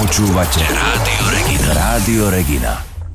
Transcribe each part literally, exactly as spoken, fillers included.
Počúvate Rádio Regina. Rádio Regina.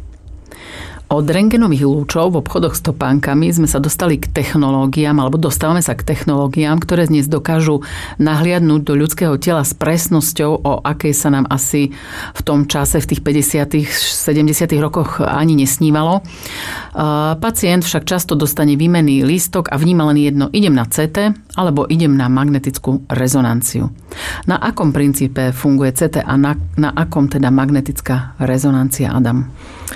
Od rentgenových lúčov v obchodoch s topánkami sme sa dostali k technológiám, alebo dostávame sa k technológiám, ktoré dnes dokážu nahliadnúť do ľudského tela s presnosťou, o akej sa nám asi v tom čase, v tých päťdesiatych, sedemdesiatych rokoch ani nesnívalo. Pacient však často dostane výmenný lístok a vníma len jedno: idem na cé té alebo idem na magnetickú rezonanciu. Na akom princípe funguje cé té a na, na akom teda magnetická rezonancia, Adam?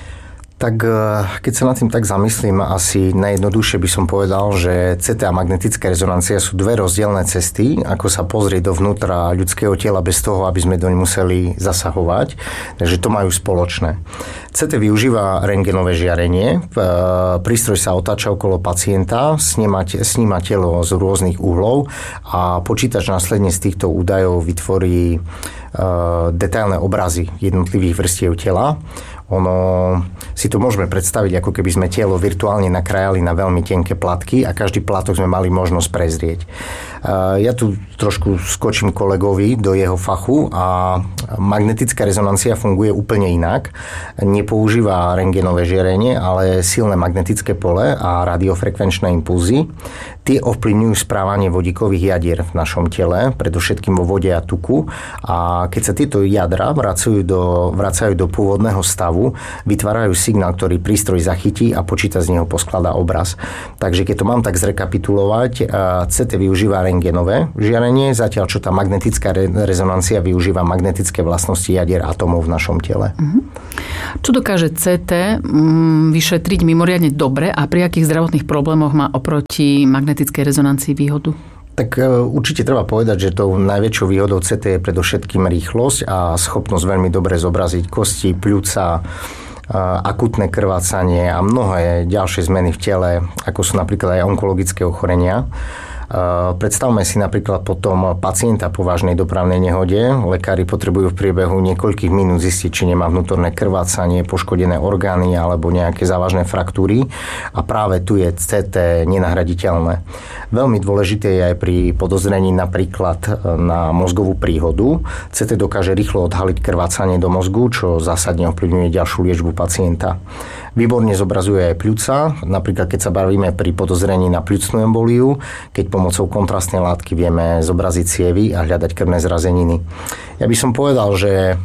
Tak keď sa nad tým tak zamyslím, asi najjednoduchšie by som povedal, že cé té a magnetická rezonancia sú dve rozdielne cesty, ako sa pozrieť dovnútra ľudského tela bez toho, aby sme doň museli zasahovať. Takže to majú spoločné. cé té využíva rentgenové žiarenie. Prístroj sa otáča okolo pacienta, sníma, sníma telo z rôznych uhlov a počítač následne z týchto údajov vytvorí detailné obrazy jednotlivých vrstiev tela. Ono, si to môžeme predstaviť, ako keby sme telo virtuálne nakrájali na veľmi tenké platky a každý plátok sme mali možnosť prezrieť. Ja tu trošku skočím kolegovi do jeho fachu a magnetická rezonancia funguje úplne inak. Nepoužíva rentgenové žiarenie, ale silné magnetické pole a radiofrekvenčné impulzy. Tie ovplyvňujú správanie vodíkových jadier v našom tele, predovšetkým vo vode a tuku. A keď sa tieto jadra vracajú do, vracajú do pôvodného stavu, vytvárajú signál, ktorý prístroj zachytí a počítač z neho poskladá obraz. Takže keď to mám tak zrekapitulovať, cé té využíva rentgenové žiarenie, zatiaľ čo tá magnetická rezonancia využíva magnetické vlastnosti jadier atómov v našom tele. Čo dokáže cé té vyšetriť mimoriadne dobre a pri akých zdravotných problémoch má oproti magnetickej rezonancii výhodu? Tak určite treba povedať, že tou najväčšou výhodou cé té je predovšetkým rýchlosť a schopnosť veľmi dobre zobraziť kosti, pľúca, akutné krvácanie a mnohé ďalšie zmeny v tele, ako sú napríklad aj onkologické ochorenia. Predstavme si napríklad potom pacienta po vážnej dopravnej nehode. Lekári potrebujú v priebehu niekoľkých minút zistiť, či nemá vnútorné krvácanie, poškodené orgány alebo nejaké závažné fraktúry. A práve tu je cé té nenahraditeľné. Veľmi dôležité je aj pri podozrení napríklad na mozgovú príhodu. cé té dokáže rýchlo odhaliť krvácanie do mozgu, čo zásadne ovplyvňuje ďalšiu liečbu pacienta. Výborne zobrazuje aj pľúca, napríklad keď sa bavíme pri podozrení na pľucnú emboliu, keď pomocou kontrastnej látky vieme zobraziť cievy a hľadať krvné zrazeniny. Ja by som povedal, že,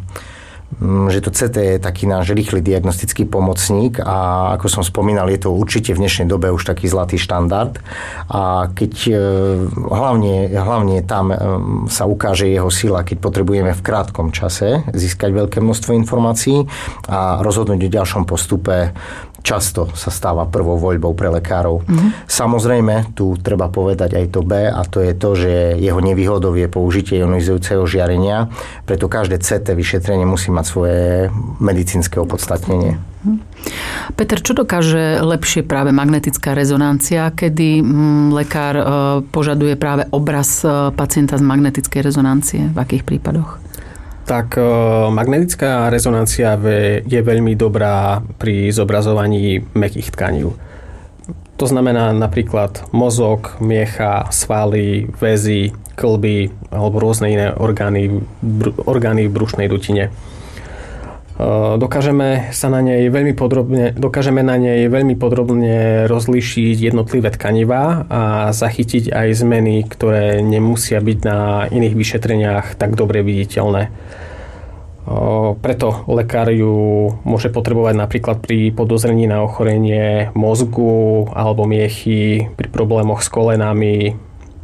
že to cé té je taký náš rýchly diagnostický pomocník a ako som spomínal, je to určite v dnešnej dobe už taký zlatý štandard. A keď hlavne, hlavne tam sa ukáže jeho sila, keď potrebujeme v krátkom čase získať veľké množstvo informácií a rozhodnúť o ďalšom postupe, často sa stáva prvou voľbou pre lekárov. Mm-hmm. Samozrejme, tu treba povedať aj to B, a to je to, že jeho nevýhodou je použitie ionizujúceho žiarenia, preto každé cé té vyšetrenie musí mať svoje medicínske opodstatnenie. Mm-hmm. Peter, čo dokáže lepšie práve magnetická rezonancia, kedy mm, lekár e, požaduje práve obraz e, pacienta z magnetickej rezonancie? V akých prípadoch? Tak magnetická rezonancia je veľmi dobrá pri zobrazovaní mäkkých tkaní. To znamená napríklad mozog, miecha, svaly, väzy, kĺby alebo rôzne iné orgány, orgány v brušnej dutine. Dokážeme sa na nej veľmi podrobne, dokážeme na nej veľmi podrobne rozlíšiť jednotlivé tkanivá a zachytiť aj zmeny, ktoré nemusia byť na iných vyšetreniach tak dobre viditeľné. Preto lekár ju môže potrebovať napríklad pri podozrení na ochorenie mozgu alebo miechy, pri problémoch s kolenami.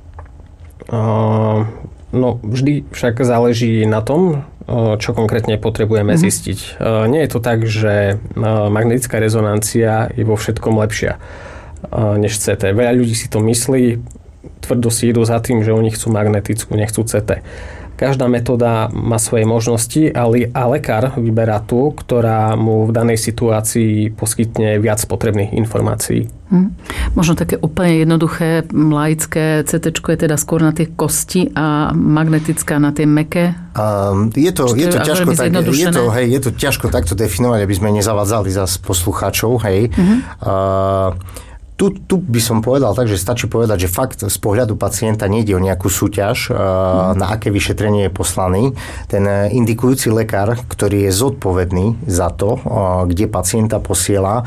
No, vždy však záleží na tom, čo konkrétne potrebujeme mm-hmm. zistiť. Nie je to tak, že magnetická rezonancia je vo všetkom lepšia než cé té. Veľa ľudí si to myslí, tvrdo si idú za tým, že oni chcú magnetickú, nechcú cé té. Každá metóda má svoje možnosti, ale a lekár vyberá tú, ktorá mu v danej situácii poskytne viac potrebných informácií. Hmm. Možno také úplne jednoduché, laické cé téčko je teda skôr na tie kosti a magnetická na tie mäkké? Um, je to, je to, ťažko, tak, je, to, hej, je to ťažko takto definovať, aby sme nezavadzali zas poslucháčov. Hej. Uh-huh. Uh, Tu, tu by som povedal tak, že stačí povedať, že fakt z pohľadu pacienta nejde o nejakú súťaž, mm. na aké vyšetrenie je poslaný. Ten indikujúci lekár, ktorý je zodpovedný za to, kde pacienta posiela,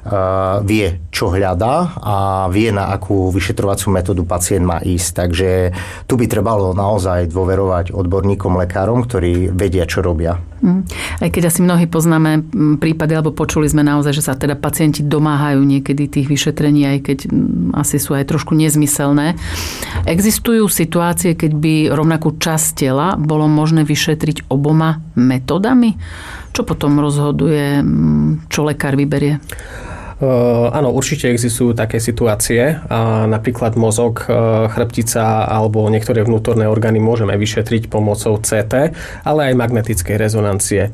vie, čo hľadá a vie, na akú vyšetrovaciu metódu pacient má ísť. Takže tu by trebalo naozaj dôverovať odborníkom, lekárom, ktorí vedia, čo robia. Mm. Aj keď asi mnohí poznáme prípady, alebo počuli sme naozaj, že sa teda pacienti domáhajú niekedy tých vyšetrení, aj keď asi sú aj trošku nezmyselné. Existujú situácie, keď by rovnakú časť tela bolo možné vyšetriť oboma metodami? Čo potom rozhoduje, čo lekár vyberie? Uh, áno, určite existujú také situácie. Uh, napríklad mozog, uh, chrbtica alebo niektoré vnútorné orgány môžeme vyšetriť pomocou cé té, ale aj magnetickej rezonancie.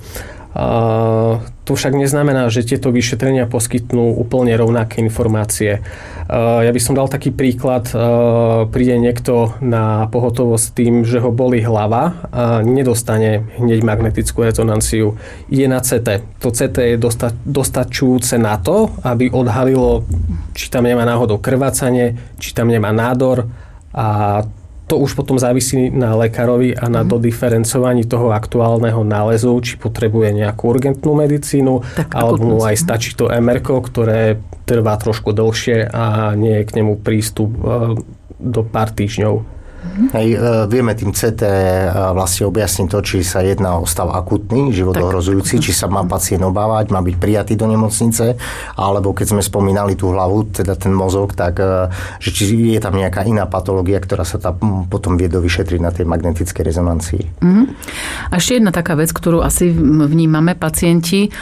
Uh, to však neznamená, že tieto vyšetrenia poskytnú úplne rovnaké informácie. Uh, ja by som dal taký príklad. Uh, príde niekto na pohotovosť s tým, že ho bolí hlava a nedostane hneď magnetickú rezonanciu. Ide na cé té. To cé té je dosta- dostačujúce na to, aby odhalilo, či tam nemá náhodou krvácanie, či tam nemá nádor, a to už potom závisí na lekárovi a na dodiferencovaní toho aktuálneho nálezu, či potrebuje nejakú urgentnú medicínu, tak, alebo mu aj stačí to em erko, ktoré trvá trošku dlhšie a nie je k nemu prístup do pár týždňov. Hej, vieme tým cé té vlastne objasniť to, či sa jedná o stav akutný, životohrozujúci, či sa má pacient obávať, má byť prijatý do nemocnice, alebo keď sme spomínali tú hlavu, teda ten mozog, tak že či je tam nejaká iná patológia, ktorá sa tam potom vie dovyšetriť na tej magnetickej rezonancii. Mm-hmm. A ešte jedna taká vec, ktorú asi vnímame pacienti.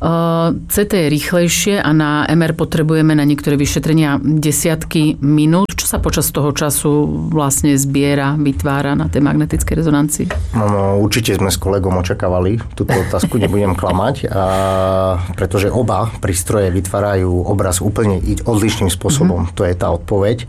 cé té je rýchlejšie a na em er potrebujeme na niektoré vyšetrenia desiatky minút. Čo sa počas toho času vlastne zbiera, vytvára na tej magnetickej rezonancii? No, no, určite sme s kolegom očakávali túto otázku, nebudem klamať, a, pretože oba prístroje vytvárajú obraz úplne odlišným spôsobom. Mm-hmm. To je tá odpoveď.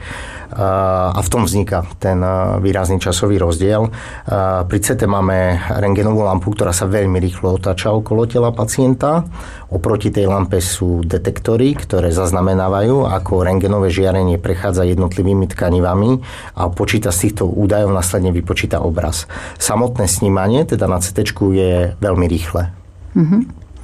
A v tom vzniká ten výrazný časový rozdiel. Pri cé té máme rentgenovú lampu, ktorá sa veľmi rýchlo otáča okolo tela pacienta. Oproti tej lampe sú detektory, ktoré zaznamenávajú, ako rentgenové žiarenie prechádza jednotlivými tkanivami a počíta z týchto údajov, následne vypočíta obraz. Samotné snímanie, teda na cé téčku, je veľmi rýchle. Mm-hmm.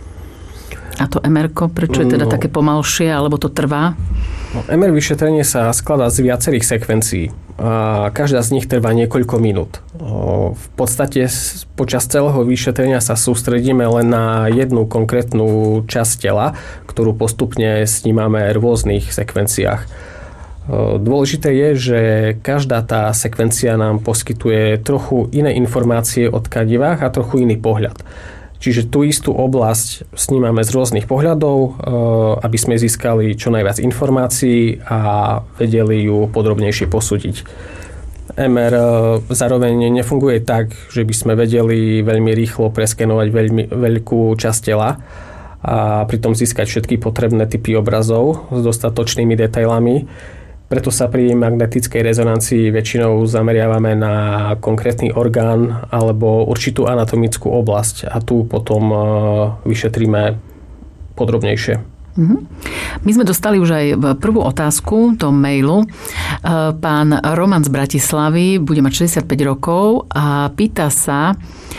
A to em erko, prečo je teda no. také pomalšie, alebo to trvá? No, em er vyšetrenie sa skladá z viacerých sekvencií. A každá z nich trvá niekoľko minút. V podstate počas celého vyšetrenia sa sústredíme len na jednu konkrétnu časť tela, ktorú postupne snímame v rôznych sekvenciách. Dôležité je, že každá tá sekvencia nám poskytuje trochu iné informácie o tkanivách a trochu iný pohľad. Čiže tú istú oblasť snímame z rôznych pohľadov, aby sme získali čo najviac informácií a vedeli ju podrobnejšie posúdiť. em er zároveň nefunguje tak, že by sme vedeli veľmi rýchlo preskenovať veľmi veľkú časť tela a pritom získať všetky potrebné typy obrazov s dostatočnými detailami. Preto sa pri magnetickej rezonancii väčšinou zameriavame na konkrétny orgán alebo určitú anatomickú oblasť a tu potom vyšetríme podrobnejšie. My sme dostali už aj prvú otázku do mailu. Pán Roman z Bratislavy bude mať šesťdesiatpäť rokov a pýta sa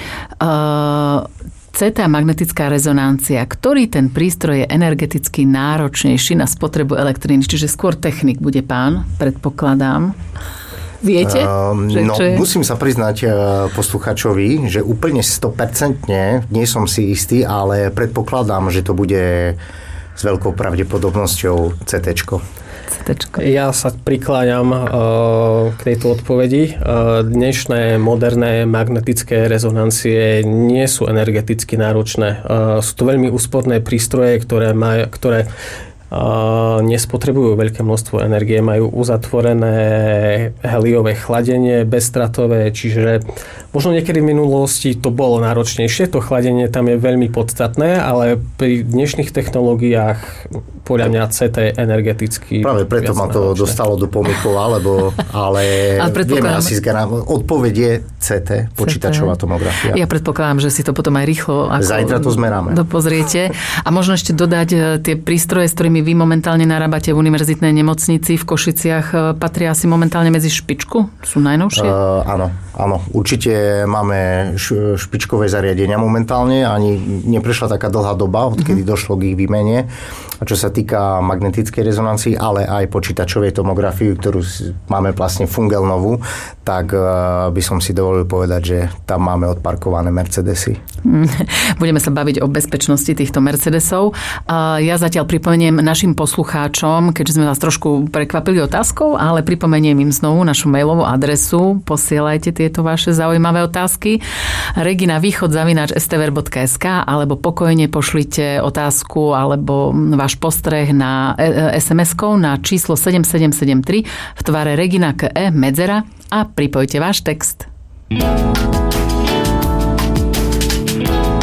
cé té a magnetická rezonancia. Ktorý ten prístroj je energeticky náročnejší na spotrebu elektriny? Čiže skôr technik bude pán, predpokladám. Viete? Um, že, no, je... musím sa priznať posluchačovi, že úplne sto percent nie som si istý, ale predpokladám, že to bude s veľkou pravdepodobnosťou cé téčko. Ja sa prikláňam uh, k tejto odpovedi. Uh, dnešné moderné magnetické rezonancie nie sú energeticky náročné. Uh, sú to veľmi úsporné prístroje, ktoré, maj, ktoré uh, nespotrebujú veľké množstvo energie, majú uzatvorené heliové chladenie, bezstratové, čiže možno niekedy v minulosti to bolo náročnejšie, to chladenie tam je veľmi podstatné, ale pri dnešných technológiách podľa mňa cé té energeticky... Práve preto ma to náročné. Dostalo do pomykov, alebo, ale, ale vieme asi zgarám. Odpoveď je cé té, počítačová tomografia. Ja predpokladám, že si to potom aj rýchlo... Ako Zajtra to zmeráme. Dopozriete. A možno ešte dodať tie prístroje, s ktorými vy momentálne narábate v univerzitnej nemocnici v Košiciach, patria asi momentálne medzi špičku? Sú najnovšie? Uh, áno, áno. Určite máme špičkové zariadenia momentálne. Ani neprešla taká dlhá doba, odkedy uh-huh. došlo k ich výmene. A čo sa týka magnetickej rezonancii, ale aj počítačovej tomografii, ktorú máme vlastne fungelnovú, tak by som si dovolil povedať, že tam máme odparkované Mercedesy. Budeme sa baviť o bezpečnosti týchto Mercedesov. Ja zatiaľ pripomeniem našim poslucháčom, keďže sme vás trošku prekvapili otázkou, ale pripomeniem im znovu našu mailovú adresu. Posielajte tieto vaše zaujímavé otázky. regina východ zavináč es té vé er bodka es ká alebo pokojne pošlite otázku alebo váš postreh na es em eskou na číslo sedem sedem sedem tri v tvare Regina ká é medzera a pripojte váš text.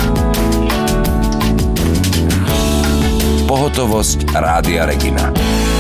Pohotovosť Rádia Regina.